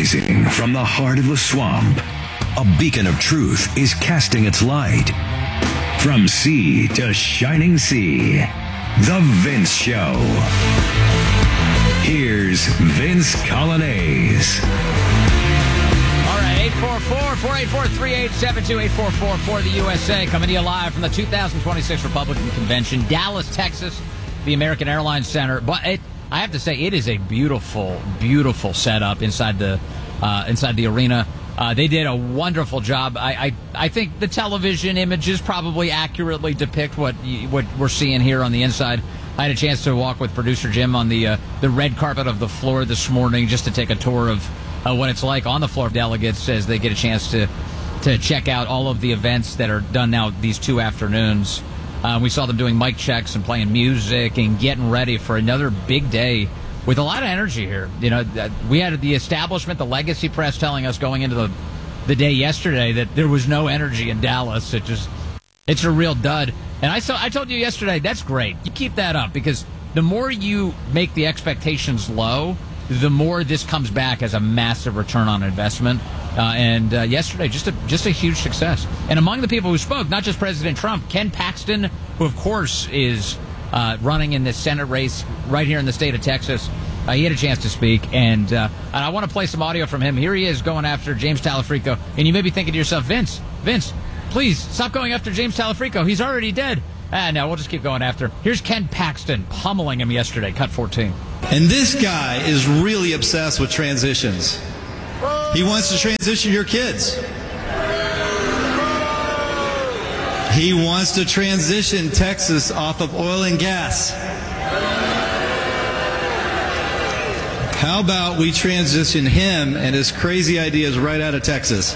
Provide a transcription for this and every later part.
Rising from the heart of the swamp, a beacon of truth is casting its light. From sea to shining sea, The Vince Show. Here's Vince Coglianese. All right, 844-484-3872, 844 for the USA, coming to you live from the 2026 Republican Convention, Dallas, Texas, the American Airlines Center. But I have to say, it is a beautiful, beautiful setup inside the arena. They did a wonderful job. I think the television images probably accurately depict what we're seeing here on the inside. I had a chance to walk with producer Jim on the red carpet of the floor this morning just to take a tour of what it's like on the floor of delegates as they get a chance to check out all of the events that are done now these 2 afternoons. We saw them doing mic checks and playing music and getting ready for another big day with a lot of energy here. You know, we had the establishment, the legacy press telling us going into the day yesterday that there was no energy in Dallas. It's a real dud. And I told you yesterday, that's great. You keep that up, because the more you make the expectations low, the more this comes back as a massive return on investment. And yesterday, just a huge success. And among the people who spoke, not just President Trump, Ken Paxton, who of course is running in this Senate race right here in the state of Texas. He had a chance to speak, and I want to play some audio from him. Here he is going after James Talafrico. And you may be thinking to yourself, Vince, please stop going after James Talafrico. He's already dead. No, we'll just keep going after. Here's Ken Paxton pummeling him yesterday, cut 14. And this guy is really obsessed with transitions. He wants to transition your kids. He wants to transition Texas off of oil and gas. How about we transition him and his crazy ideas right out of Texas?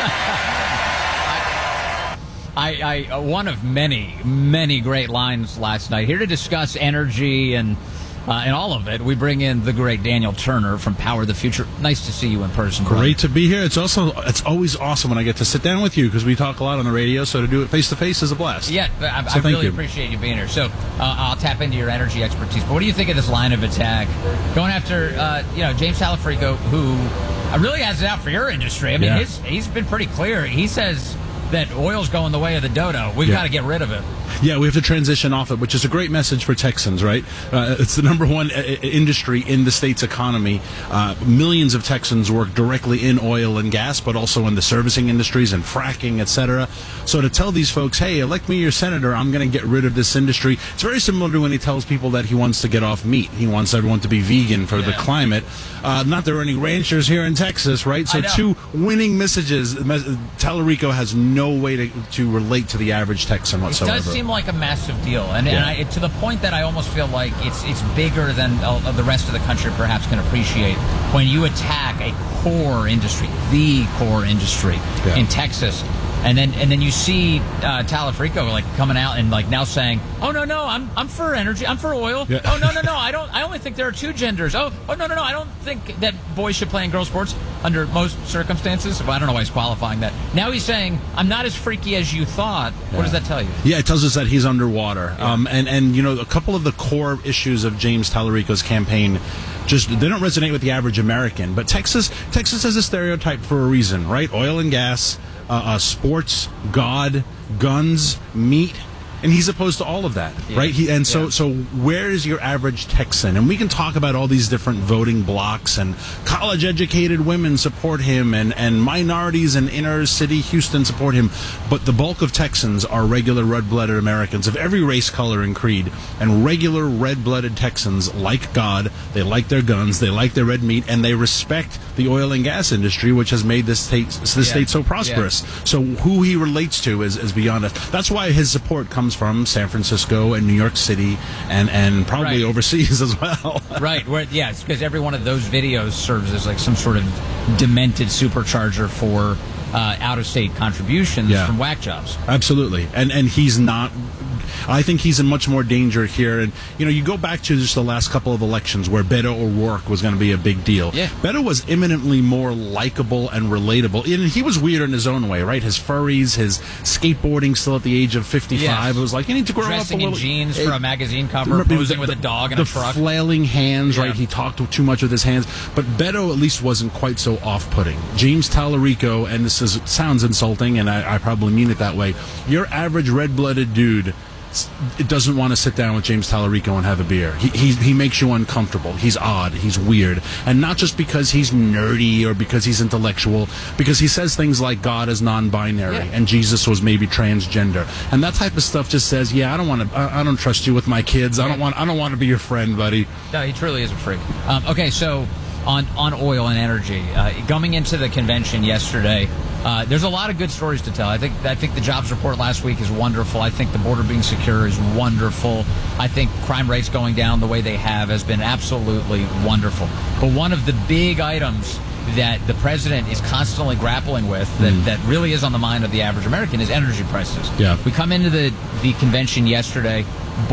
One of many great lines last night. Here to discuss energy and all of it, we bring in the great Daniel Turner from Power the Future. Nice to see you in person. Great to be here. It's always awesome when I get to sit down with you, because we talk a lot on the radio, so to do it face to face is a blast. Yeah, I really appreciate you being here. So I'll tap into your energy expertise. But what do you think of this line of attack going after James Talafrico, who really has it out for your industry? I mean, he's been pretty clear. He says that oil's going the way of the dodo. We've got to get rid of it. Yeah, we have to transition off it, which is a great message for Texans, right? It's the number one industry in the state's economy. Millions of Texans work directly in oil and gas, but also in the servicing industries and fracking, etc. So to tell these folks, hey, elect me your senator, I'm going to get rid of this industry. It's very similar to when he tells people that he wants to get off meat. He wants everyone to be vegan for the climate. Not there are any ranchers here in Texas, right? So two winning messages. Talarico has no way to relate to the average Texan whatsoever. It does seem like a massive deal, and to the point that I almost feel like it's bigger than the rest of the country perhaps can appreciate. When you attack a core industry, the core industry in Texas, and then you see Talafrico like coming out and like now saying, "Oh no, I'm for energy, I'm for oil. Yeah. Oh no, I only think there are two genders. Oh no, I don't think that boys should play in girls' sports under most circumstances." Well, I don't know why he's qualifying that. Now he's saying, "I'm not as freaky as you thought." What does that tell you? Yeah, it tells us that he's underwater. Yeah. And you know, a couple of the core issues of James Talarico's campaign, they don't resonate with the average American. But Texas has a stereotype for a reason, right? Oil and gas, sports, God, guns, meat. And he's opposed to all of that, right? So where is your average Texan? And we can talk about all these different voting blocks, and college-educated women support him, and minorities in inner city Houston support him. But the bulk of Texans are regular red-blooded Americans of every race, color, and creed. And regular red-blooded Texans like God, they like their guns, they like their red meat, and they respect the oil and gas industry, which has made this state so prosperous. So who he relates to is beyond us. That's why his support comes from San Francisco and New York City and probably overseas as well. Right. It's because every one of those videos serves as like some sort of demented supercharger for out-of-state contributions from whack jobs. Absolutely. And he's not I think he's in much more danger here. And, you go back to just the last couple of elections where Beto O'Rourke was going to be a big deal. Yeah. Beto was imminently more likable and relatable. And he was weird in his own way, right? His furries, his skateboarding still at the age of 55. Yes. It was like, you need to grow Dressing up a little. in jeans for a magazine cover, posing with a dog in a truck. The flailing hands, Yeah. right? He talked too much with his hands. But Beto at least wasn't quite so off-putting. James Tallarico, and this sounds insulting, and I probably mean it that way, your average red-blooded dude doesn't want to sit down with James Tallarico and have a beer. He makes you uncomfortable. He's odd. He's weird. And not just because he's nerdy or because he's intellectual, because he says things like God is non-binary and Jesus was maybe transgender. And that type of stuff just says, I don't trust you with my kids. I don't want to be your friend, buddy. No, he truly is a freak. Okay, so on oil and energy, coming into the convention yesterday, there's a lot of good stories to tell. I think the jobs report last week is wonderful. I think the border being secure is wonderful. I think crime rates going down the way they have has been absolutely wonderful. But one of the big items that the president is constantly grappling with that really is on the mind of the average American is energy prices. Yeah. We come into the convention yesterday,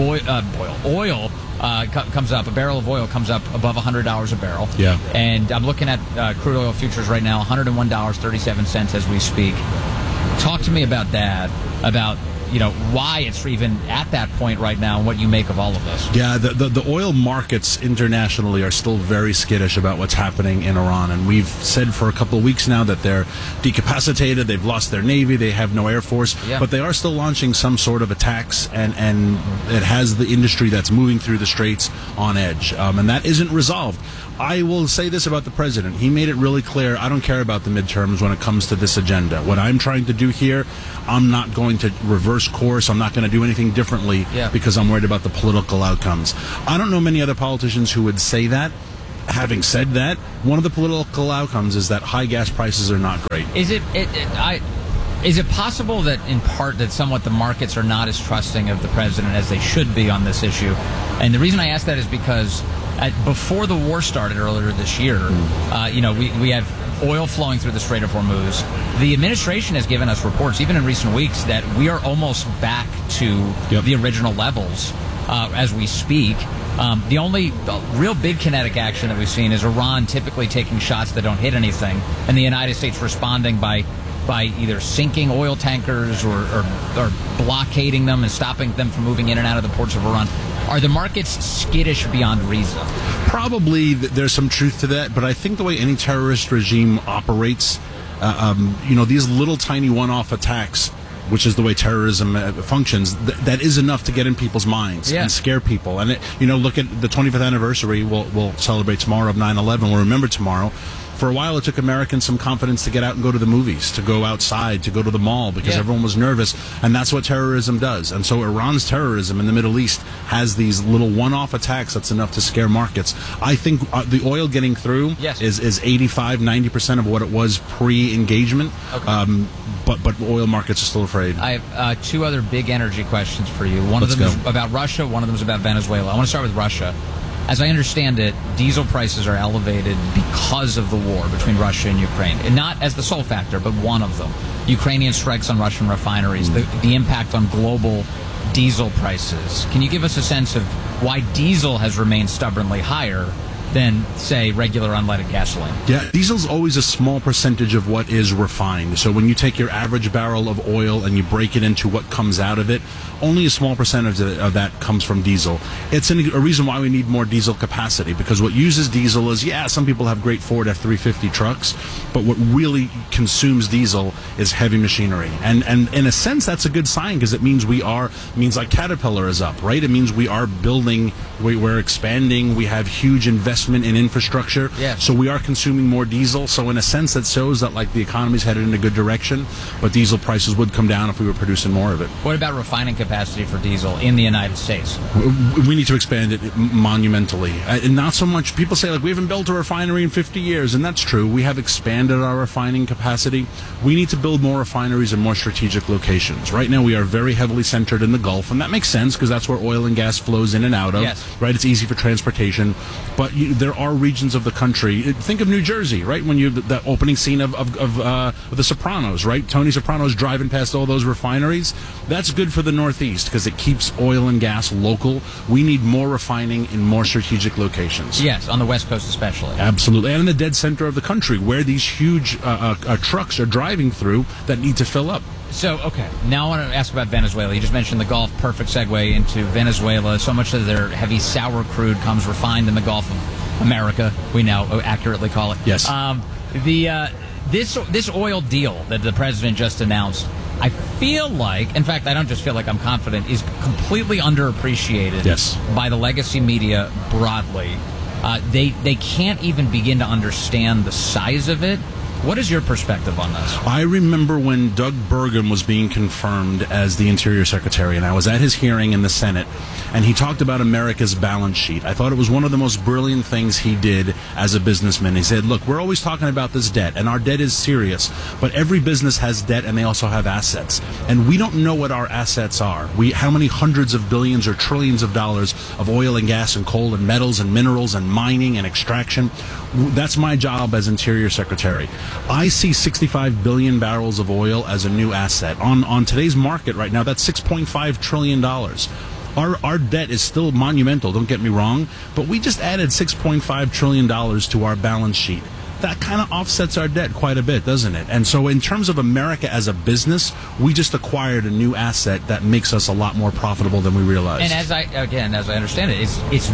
oil comes up, a barrel of oil comes up above $100 a barrel. Yeah. And I'm looking at crude oil futures right now, $101.37 as we speak. Talk to me about that, about why it's even at that point right now and what you make of all of this. Yeah, the oil markets internationally are still very skittish about what's happening in Iran. And we've said for a couple of weeks now that they're decapacitated, they've lost their navy, they have no air force, but they are still launching some sort of attacks, and it has the industry that's moving through the straits on edge. And that isn't resolved. I will say this about the president. He made it really clear, I don't care about the midterms when it comes to this agenda. What I'm trying to do here, I'm not going to reverse course. I'm not going to do anything differently because I'm worried about the political outcomes. I don't know many other politicians who would say that. Having said that, one of the political outcomes is that high gas prices are not great. Is it possible that in part that somewhat the markets are not as trusting of the president as they should be on this issue? And the reason I ask that is because before the war started earlier this year, we have oil flowing through the Strait of Hormuz. The administration has given us reports, even in recent weeks, that we are almost back to the original levels as we speak. The only real big kinetic action that we've seen is Iran typically taking shots that don't hit anything, and the United States responding by either sinking oil tankers or blockading them and stopping them from moving in and out of the ports of Iran. Are the markets skittish beyond reason? Probably there's some truth to that, but I think the way any terrorist regime operates, these little tiny one-off attacks, which is the way terrorism functions, that is enough to get in people's minds and scare people. And look at the 25th anniversary. We'll celebrate tomorrow of 9/11. We'll remember tomorrow. For a while, it took Americans some confidence to get out and go to the movies, to go outside, to go to the mall, because everyone was nervous, and that's what terrorism does. And so Iran's terrorism in the Middle East has these little one-off attacks that's enough to scare markets. I think the oil getting through is 85-90% of what it was pre-engagement, but oil markets are still afraid. I have two other big energy questions for you. One of them is about Russia, one of them is about Venezuela. I want to start with Russia. As I understand it, diesel prices are elevated because of the war between Russia and Ukraine. And not as the sole factor, but one of them. Ukrainian strikes on Russian refineries, the impact on global diesel prices. Can you give us a sense of why diesel has remained stubbornly higher than, say, regular unleaded gasoline? Yeah, diesel's always a small percentage of what is refined. So when you take your average barrel of oil and you break it into what comes out of it, only a small percentage of that comes from diesel. It's a reason why we need more diesel capacity, because what uses diesel is, some people have great Ford F-350 trucks, but what really consumes diesel is heavy machinery. And in a sense, that's a good sign, because it means means like Caterpillar is up, right? It means we are building, we're expanding, we have huge investment in infrastructure. So we are consuming more diesel. So in a sense, that shows that the economy's headed in a good direction, but diesel prices would come down if we were producing more of it. What about refining capacity for diesel in the United States? We need to expand it monumentally. And not so much, people say, we haven't built a refinery in 50 years, and that's true. We have expanded our refining capacity. We need to build more refineries in more strategic locations. Right now, we are very heavily centered in the Gulf, and that makes sense, because that's where oil and gas flows in and out of. Right? It's easy for transportation. But, there are regions of the country. Think of New Jersey, right? When you the opening scene of The Sopranos, right? Tony Soprano's driving past all those refineries. That's good for the Northeast because it keeps oil and gas local. We need more refining in more strategic locations. Yes, on the West Coast especially. Absolutely, and in the dead center of the country where these huge trucks are driving through that need to fill up. So, okay, now I want to ask about Venezuela. You just mentioned the Gulf, perfect segue into Venezuela. So much of their heavy sour crude comes refined in the Gulf of America, we now accurately call it. Yes. This oil deal that the president just announced, I feel like, in fact, I don't just feel like, I'm confident, is completely underappreciated by the legacy media broadly. They can't even begin to understand the size of it. What is your perspective on this? I remember when Doug Burgum was being confirmed as the Interior Secretary, and I was at his hearing in the Senate, and he talked about America's balance sheet. I thought it was one of the most brilliant things he did as a businessman. He said, look, we're always talking about this debt, and our debt is serious, but every business has debt, and they also have assets. And we don't know what our assets are. How many hundreds of billions or trillions of dollars of oil and gas and coal and metals and minerals and mining and extraction. That's my job as Interior Secretary. I see 65 billion barrels of oil as a new asset. On today's market right now, that's $6.5 trillion. Our debt is still monumental, don't get me wrong, but we just added $6.5 trillion to our balance sheet. That kind of offsets our debt quite a bit, doesn't it? And so in terms of America as a business, we just acquired a new asset that makes us a lot more profitable than we realized. And as I understand it,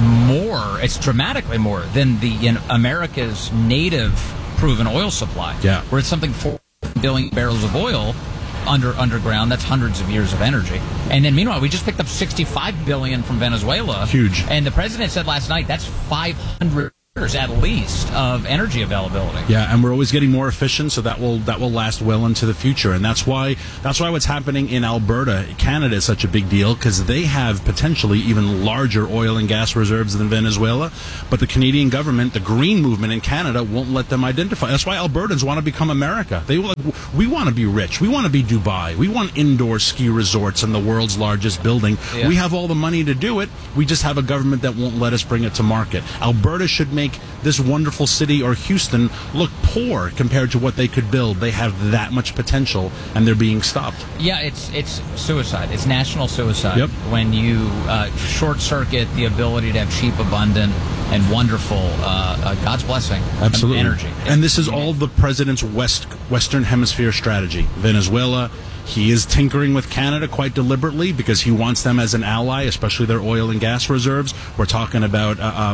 it's dramatically more than America's native proven oil supply. Yeah. Where it's something 4 billion barrels of oil underground. That's hundreds of years of energy. And then meanwhile, we just picked up 65 billion from Venezuela. Huge. And the president said last night that's 500 years at least of energy availability. Yeah, and we're always getting more efficient, so that will last well into the future. And that's why what's happening in Alberta, Canada, is such a big deal, because they have potentially even larger oil and gas reserves than Venezuela. But the Canadian government, the Green movement in Canada, won't let them identify. That's why Albertans want to become America. We want to be rich. We want to be Dubai. We want indoor ski resorts in the world's largest building. Yeah. We have all the money to do it. We just have a government that won't let us bring it to market. Alberta should make this wonderful city, or Houston, look poor compared to what they could build. They have that much potential, and they're being stopped. Yeah, it's suicide. It's national suicide. Yep. When you short-circuit the ability to have cheap, abundant, and wonderful, God's blessing, absolutely, energy. And this is all the president's Western Hemisphere strategy. Venezuela. He is tinkering with Canada quite deliberately because he wants them as an ally, especially their oil and gas reserves. We're talking about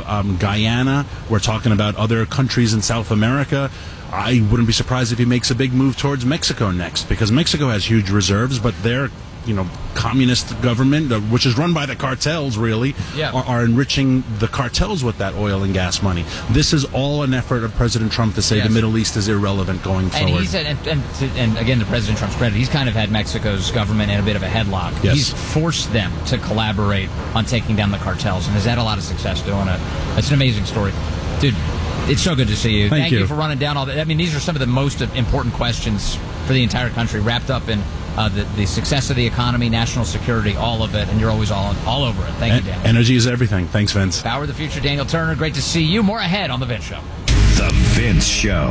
Guyana. We're talking about other countries in South America. I wouldn't be surprised if he makes a big move towards Mexico next, because Mexico has huge reserves, but their communist government, which is run by the cartels, really, are enriching the cartels with that oil and gas money. This is all an effort of President Trump to say the Middle East is irrelevant going forward. And he said, and again, to President Trump's credit, he's kind of had Mexico's government in a bit of a headlock. Yes. He's forced them to collaborate on taking down the cartels, and has had a lot of success doing it. It's an amazing story. Dude, it's so good to see you. Thank you for running down all that. I mean, these are some of the most important questions for the entire country, wrapped up in the success of the economy, national security, all of it, and you're always all over it. Thank you, Daniel. Energy is everything. Thanks, Vince. Power of the Future, Daniel Turner. Great to see you. More ahead on The Vince Show. The Vince Show.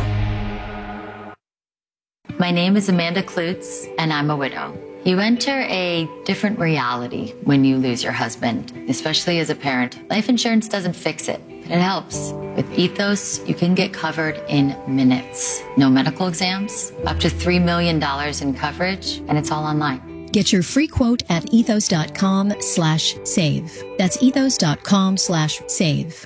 My name is Amanda Klutz, and I'm a widow. You enter a different reality when you lose your husband, especially as a parent. Life insurance doesn't fix it, but it helps. With Ethos, you can get covered in minutes. No medical exams, up to $3 million in coverage, and it's all online. Get your free quote at ethos.com/save. That's ethos.com/save.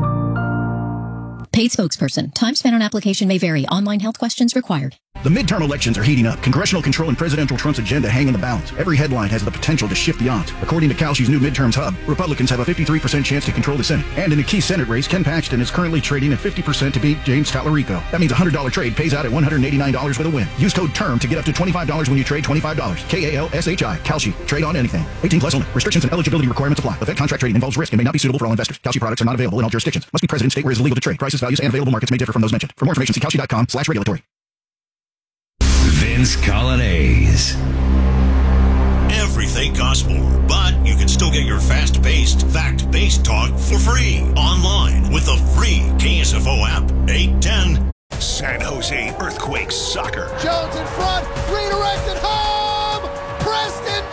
Paid spokesperson. Time spent on application may vary. Online health questions required. The midterm elections are heating up. Congressional control and presidential Trump's agenda hang in the balance. Every headline has the potential to shift the odds. According to Kalshi's new midterms hub, Republicans have a 53% chance to control the Senate. And in a key Senate race, Ken Paxton is currently trading at 50% to beat James Tallarico. That means a $100 trade pays out at $189 with a win. Use code TERM to get up to $25 when you trade $25. KALSHI. Kalshi. Trade on anything. 18 plus only. Restrictions and eligibility requirements apply. The Fed contract trading involves risk and may not be suitable for all investors. Kalshi products are not available in all jurisdictions. Must be present in state where it is illegal to trade. Prices, values, and available markets may differ from those mentioned. For more information, see Kalshi.com/regulatory. Vince Colonnese. Everything costs more, but you can still get your fast-paced, fact-based talk for free online with the free KSFO app. 810. San Jose Earthquakes soccer. Jones in front, redirected home! Preston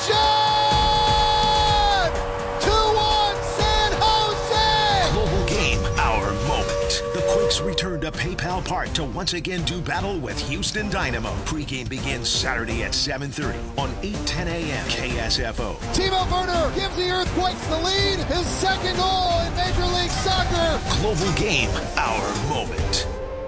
John! 2-1 San Jose! Global game, our moment. The Quakes return to PayPal Park to once again do battle with Houston Dynamo. Pre-game begins Saturday at 7:30 on 8:10 a.m. KSFO. Timo Werner gives the Earthquakes the lead. His second goal in Major League Soccer. Global game, our moment.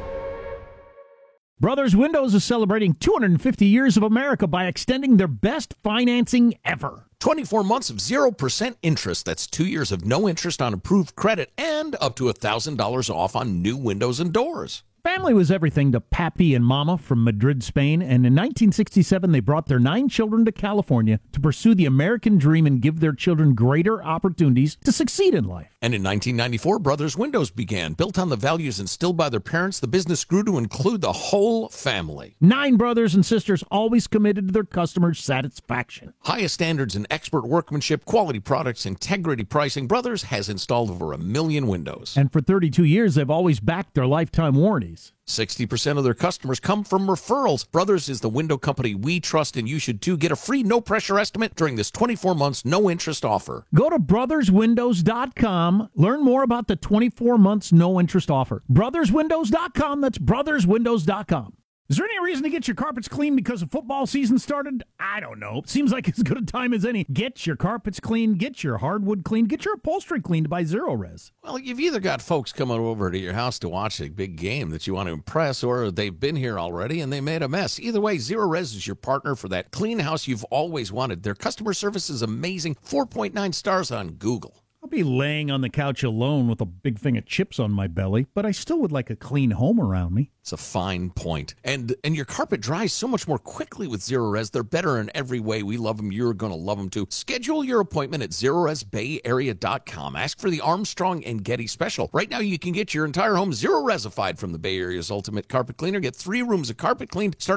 Brothers Windows is celebrating 250 years of America by extending their best financing ever. 24 months of 0% interest. That's 2 years of no interest on approved credit and up to $1,000 off on new windows and doors. Family was everything to Papi and Mama from Madrid, Spain, and in 1967 they brought their 9 children to California to pursue the American dream and give their children greater opportunities to succeed in life. And in 1994, Brothers Windows began. Built on the values instilled by their parents, the business grew to include the whole family. 9 brothers and sisters always committed to their customers' satisfaction. Highest standards in expert workmanship, quality products, integrity pricing. Brothers has installed over 1 million windows. And for 32 years, they've always backed their lifetime warranties. 60% of their customers come from referrals. Brothers is the window company we trust, and you should too. Get a free no-pressure estimate during this 24 months no-interest offer. Go to brotherswindows.com. Learn more about the 24 months no-interest offer. Brotherswindows.com. That's brotherswindows.com. Is there any reason to get your carpets clean because the football season started? I don't know. It seems like as good a time as any. Get your carpets clean, get your hardwood clean, get your upholstery cleaned by Zero Res. Well, you've either got folks coming over to your house to watch a big game that you want to impress, or they've been here already and they made a mess. Either way, Zero Res is your partner for that clean house you've always wanted. Their customer service is amazing. 4.9 stars on Google. I'll be laying on the couch alone with a big thing of chips on my belly, but I still would like a clean home around me. It's a fine point. And your carpet dries so much more quickly with Zero Res. They're better in every way. We love them. You're going to love them too. Schedule your appointment at ZeroResBayArea.com. Ask for the Armstrong and Getty special. Right now you can get your entire home Zero Resified from the Bay Area's ultimate carpet cleaner. Get 3 rooms of carpet cleaned. Start